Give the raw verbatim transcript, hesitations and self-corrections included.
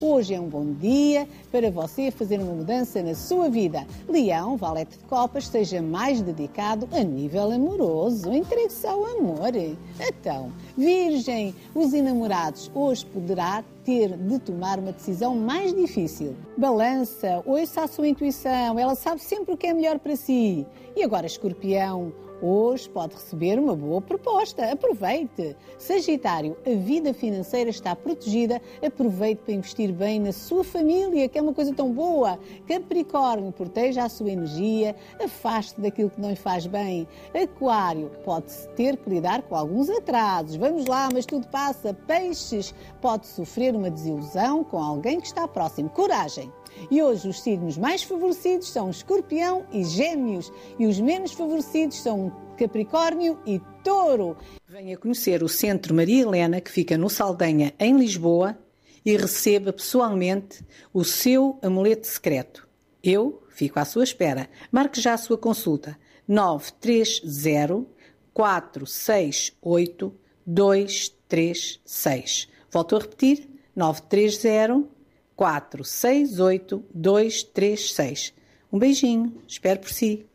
Hoje é um bom dia para você fazer uma mudança na sua vida. Leão, valete de copas, seja mais dedicado a nível amoroso. Entregue-se ao amor. Então, Virgem, os enamorados, hoje poderá ter de tomar uma decisão mais difícil. Balança, ouça a sua intuição, ela sabe sempre o que é melhor para si. E agora, Escorpião, hoje pode receber uma boa proposta. Aproveite. Sagitário, a vida financeira está protegida. Aproveite para investir bem na sua família, que é uma coisa tão boa. Capricórnio, proteja a sua energia. Afaste daquilo que não lhe faz bem. Aquário, pode-se ter que lidar com alguns atrasos. Vamos lá, mas tudo passa. Peixes, pode sofrer uma desilusão com alguém que está próximo. Coragem. E hoje os signos mais favorecidos são Escorpião e Gêmeos e os menos favorecidos são Capricórnio e Touro. Venha conhecer o Centro Maria Helena, que fica no Saldanha, em Lisboa, e receba pessoalmente o seu amuleto secreto. Eu fico à sua espera. Marque já a sua consulta. nove três zero, quatro seis oito, dois três seis. Volto a repetir. nove três zero, quatro seis oito, dois três seis. Um beijinho. Espero por si.